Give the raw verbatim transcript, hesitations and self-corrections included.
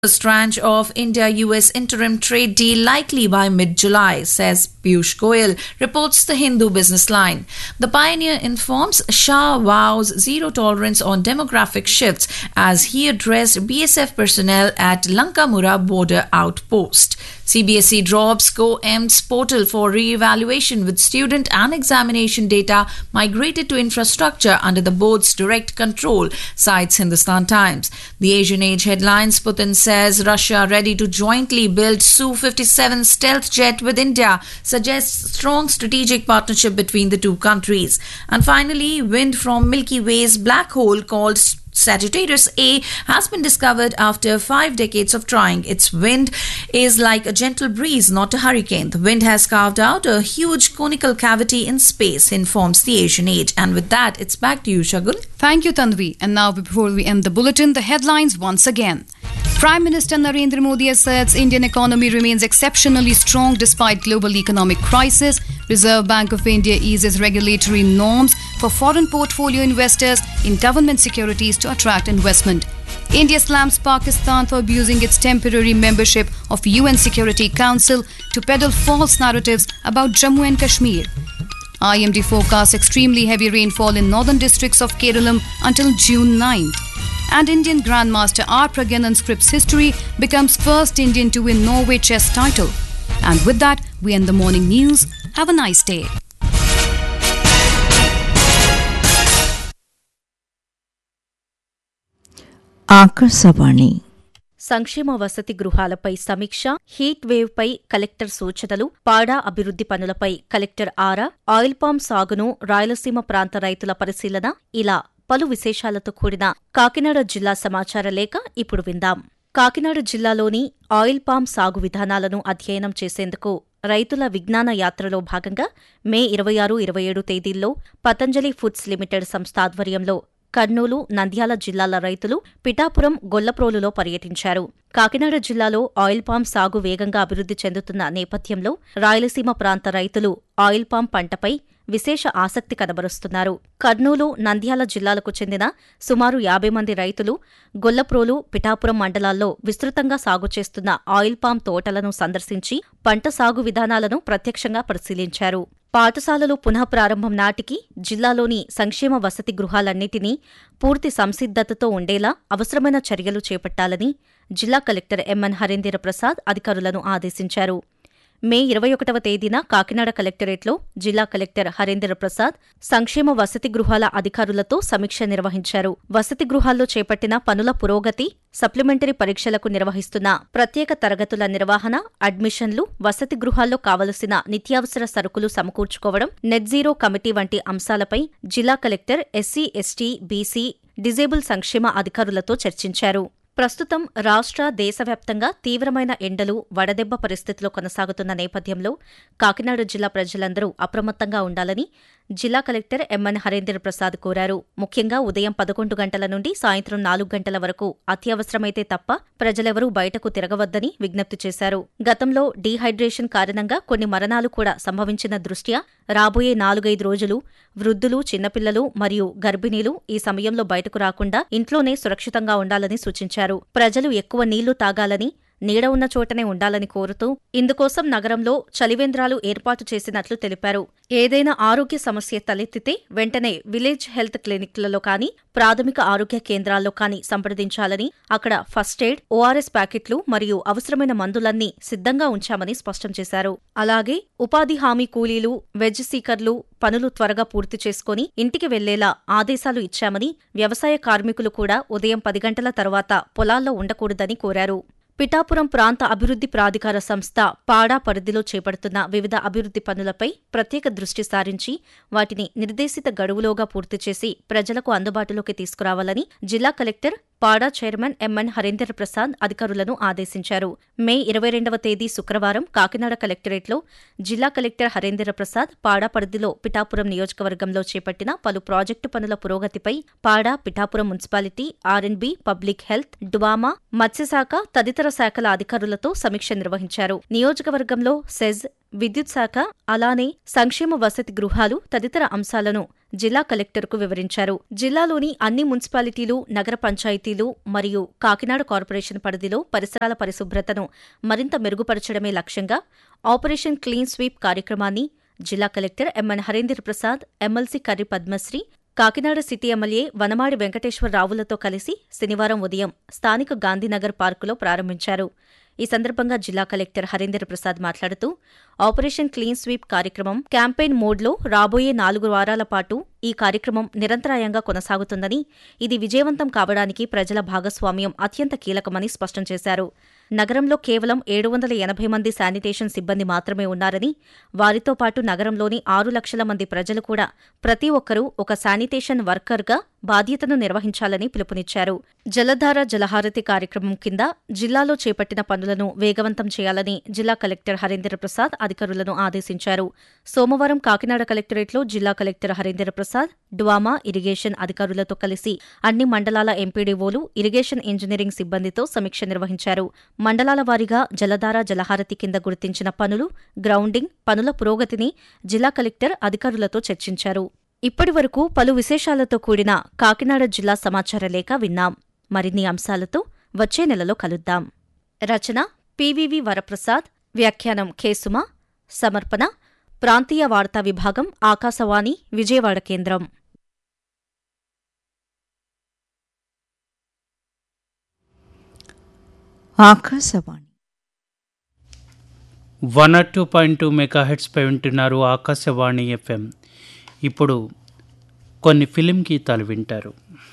First tranche of India-U S interim trade deal likely by mid-July, says Piyush Goyal, reports the Hindu Business Line. The pioneer informs Shah vows zero tolerance on demographic shifts as he addressed B S F personnel at Lankamura border outpost. C B S E drops Co-EMS portal for re-evaluation with student and examination data migrated to infrastructure under the board's direct control, cites Hindustan Times. The Asian Age headlines, Putin says Russia ready to jointly build S U fifty-seven stealth jet with India, suggests strong strategic partnership between the two countries. And finally, wind from Milky Way's black hole called Sagittarius A has been discovered after five decades of trying. Its wind is like a gentle breeze, not a hurricane. The wind has carved out a huge conical cavity in space, informs the Asian Age. And with that, it's back to you, Shagun. Thank you, Tanvi. And now, before we end the bulletin, the headlines once again. Prime Minister Narendra Modi has said the Indian economy remains exceptionally strong despite global economic crisis. Reserve Bank of India eases regulatory norms for foreign portfolio investors in government securities to attract investment. India slams Pakistan for abusing its temporary membership of U N Security Council to peddle false narratives about Jammu and Kashmir. I M D forecasts extremely heavy rainfall in northern districts of Kerala until June ninth. And Indian Grandmaster R. Pragyanan scripts history, becomes first Indian to win Norway chess title. And with that, we end the morning news. Have a nice day. Akashvani సంక్షేమ వసతి గృహాలపై సమీక్ష, heat wave పై collector సూచనలు, పాడా అభివృద్ధి పనులపై collector ఆరా, oil palm సాగును రాయలసీమ ప్రాంత రైతుల పరిశీలన, ఇలా పలు విశేషాలతో కూడిన కాకినాడ జిల్లా సమాచార లేఖ ఇప్పుడు విందాం. కాకినాడ జిల్లాలోని ఆయిల్ పామ్ సాగు విధానాలను అధ్యయనం చేసేందుకు రైతుల విజ్ఞాన యాత్రలో భాగంగా మే ఇరవై ఆరు ఇరవై ఏడు తేదీల్లో పతంజలి ఫుడ్స్ లిమిటెడ్ సంస్థ ఆధ్వర్యంలో కర్నూలు, నంద్యాల జిల్లాల రైతులు పిఠాపురం, గొల్లప్రోలులో పర్యటించారు. కాకినాడ జిల్లాలో ఆయిల్ పామ్ సాగు వేగంగా అభివృద్ధి చెందుతున్న నేపథ్యంలో రాయలసీమ ప్రాంత రైతులు ఆయిల్ పామ్ పంటపై విశేష ఆసక్తి కనబరుస్తున్నారు. కర్నూలు, నంద్యాల జిల్లాలకు చెందిన సుమారు యాభై మంది రైతులు గొల్లప్రోలు, పిఠాపురం మండలాల్లో విస్తృతంగా సాగు చేస్తున్న ఆయిల్ పామ్ తోటలను సందర్శించి పంట సాగు విధానాలను ప్రత్యక్షంగా పరిశీలించారు. పాఠశాలలు పునః ప్రారంభం నాటికి జిల్లాలోని సంక్షేమ వసతి గృహాలన్నింటినీ పూర్తి సంసిద్ధతతో ఉండేలా అవసరమైన చర్యలు చేపట్టాలని జిల్లా కలెక్టర్ ఎంఎన్ హరేంద్ర ప్రసాద్ అధికారులను ఆదేశించారు. మే ఇరవై ఒకటవ తేదీన కాకినాడ కలెక్టరేట్లో జిల్లా కలెక్టర్ హరేంద్ర ప్రసాద్ సంక్షేమ వసతి గృహాల అధికారులతో సమీక్ష నిర్వహించారు. వసతి గృహాల్లో చేపట్టిన పనుల పురోగతి, సప్లిమెంటరీ పరీక్షలకు నిర్వహిస్తున్న ప్రత్యేక తరగతుల నిర్వహణ, అడ్మిషన్లు, వసతి గృహాల్లో కావలసిన నిత్యావసర సరుకులు సమకూర్చుకోవడం, నెట్ జీరో కమిటీ వంటి అంశాలపై జిల్లా collector SC, ST, BC, disable సంక్షేమ అధికారులతో చర్చించారు. ప్రస్తుతం రాష్ట్ర, దేశవ్యాప్తంగా తీవ్రమైన ఎండలు, వడదెబ్బ పరిస్థితులు కొనసాగుతున్న నేపథ్యంలో కాకినాడ జిల్లా ప్రజలందరూ అప్రమత్తంగా ఉండాలని జిల్లా కలెక్టర్ ఎంఎన్ హరేంద్ర ప్రసాద్ కోరారు. ముఖ్యంగా ఉదయం పదకొండు గంటల నుండి సాయంత్రం నాలుగు గంటల వరకు అత్యవసరమైతే తప్ప ప్రజలెవరూ బయటకు తిరగవద్దని విజ్ఞప్తి చేశారు. గతంలో డీహైడ్రేషన్ కారణంగా కొన్ని మరణాలు కూడా సంభవించిన దృష్ట్యా రాబోయే నాలుగైదు రోజులు వృద్ధులు, చిన్నపిల్లలు మరియు గర్భిణీలు ఈ సమయంలో బయటకు రాకుండా ఇంట్లోనే సురక్షితంగా ఉండాలని సూచించారు. ప్రజలు ఎక్కువ నీళ్లు తాగాలని, నీడ ఉన్న చోటనే ఉండాలని కోరుతూ ఇందుకోసం నగరంలో చలివేంద్రాలు ఏర్పాటు చేసినట్లు తెలిపారు. ఏదైనా ఆరోగ్య సమస్య తలెత్తితే వెంటనే విలేజ్ హెల్త్ క్లినిక్లలో కానీ, ప్రాథమిక ఆరోగ్య కేంద్రాల్లో కానీ సంప్రదించాలని, అక్కడ ఫస్ట్ ఎయిడ్, ఓఆర్ఎస్ ప్యాకెట్లు మరియు అవసరమైన మందులన్నీ సిద్ధంగా ఉంచామని స్పష్టం చేశారు. అలాగే ఉపాధి హామీ కూలీలు, వెజ్ సీకర్లు పనులు త్వరగా పూర్తి చేసుకుని ఇంటికి వెళ్లేలా ఆదేశాలు ఇచ్చామని, వ్యవసాయ కార్మికులు కూడా ఉదయం పది గంటల తర్వాత పొలాల్లో ఉండకూడదని కోరారు. పిఠాపురం ప్రాంత అభివృద్ధి ప్రాధికార సంస్థ పాడా పరిధిలో చేపడుతున్న వివిధ అభివృద్ధి పనులపై ప్రత్యేక దృష్టి సారించి వాటిని నిర్దేశిత గడువులోగా పూర్తి చేసి ప్రజలకు అందుబాటులోకి తీసుకురావాలని జిల్లా కలెక్టర్ పాడా చైర్మన్ ఎంఎన్ హరేంద్ర ప్రసాద్ అధికారులను ఆదేశించారు. మే ఇరవై రెండవ తేదీ శుక్రవారం కాకినాడ కలెక్టరేట్లో జిల్లా కలెక్టర్ హరేంద్ర ప్రసాద్ పాడా పరిధిలో పిఠాపురం నియోజకవర్గంలో చేపట్టిన పలు ప్రాజెక్టు పనుల పురోగతిపై పాడా, Pithapuram municipality, R&B, public health, డువామా, మత్స్యశాఖ తదితర శాఖల అధికారులతో సమీక్ష నిర్వహించారు. నియోజకవర్గంలో సెజ్, విద్యుత్ శాఖ, అలానే సంక్షేమ వసతి గృహాలు తదితర అంశాలను జిల్లా కలెక్టర్కు వివరించారు. జిల్లాలోని అన్ని మున్సిపాలిటీలు, నగర పంచాయతీలు మరియు కాకినాడ కార్పొరేషన్ పరిధిలో పరిసరాల పరిశుభ్రతను మరింత మెరుగుపరచడమే లక్ష్యంగా ఆపరేషన్ క్లీన్ స్వీప్ కార్యక్రమాన్ని జిల్లా collector MN Harinder Prasad, MLC Karri Padmashri, Kakinada city MLA Vanamadi వెంకటేశ్వరరావులతో కలిసి శనివారం ఉదయం స్థానిక గాంధీనగర్ పార్కులో ప్రారంభించారు. ఈ సందర్భంగా జిల్లా కలెక్టర్ హరీందర్ ప్రసాద్ మాట్లాడుతూ ఆపరేషన్ క్లీన్ స్వీప్ కార్యక్రమం క్యాంపెయిన్ మోడ్లో రాబోయే నాలుగు వారాల పాటు ఈ కార్యక్రమం నిరంతరాయంగా కొనసాగుతుందని, ఇది విజయవంతం కావడానికి ప్రజల భాగస్వామ్యం అత్యంత కీలకమని స్పష్టం చేశారు. నగరంలో కేవలం ఏడు వందల ఎనభై మంది శానిటేషన్ సిబ్బంది మాత్రమే ఉన్నారని, వారితో పాటు నగరంలోని ఆరు లక్షల మంది ప్రజలు కూడా ప్రతి ఒక్కరూ ఒక శానిటేషన్ వర్కర్గా బాధ్యతను నిర్వహించాలని పిలుపునిచ్చారు. జలధార జలహారతి కార్యక్రమం కింద జిల్లాలో చేపట్టిన పనులను వేగవంతం చేయాలని జిల్లా కలెక్టర్ హరీందర్ ప్రసాద్ అధికారులను ఆదేశించారు. సోమవారం కాకినాడ కలెక్టరేట్లో జిల్లా కలెక్టర్ హరీందర్ ప్రసాద్, డ్వామా, ఇరిగేషన్ అధికారులతో కలిసి అన్ని మండలాల ఎంపీడీఓలు, ఇరిగేషన్ ఇంజనీరింగ్ సిబ్బందితో సమీక్ష నిర్వహించారు. మండలాల వారీగా జలధార జలహారతి కింద గుర్తించిన పనులు, గ్రౌండింగ్ పనుల పురోగతిని జిల్లా కలెక్టర్ అధికారులతో చర్చించారు. ఇప్పటివరకు పలు విశేషాలతో కూడిన కాకినాడ జిల్లా సమాచార లేఖ విన్నాం. మరిన్ని అంశాలతో వచ్చే నెలలో కలుద్దాం. రచన పివివి వరప్రసాద్, వ్యాఖ్యానం కేసుమ, సమర్పణ ప్రాంతీయ వార్తా విభాగం, ఆకాశవాణి విజయవాడ కేంద్రం. Akashvani one not two point two mega హెడ్స్పై వింటున్నారు ఆకాశవాణి ఎఫ్ఎం. ఇప్పుడు కొన్ని ఫిలిం గీతాలు వింటారు.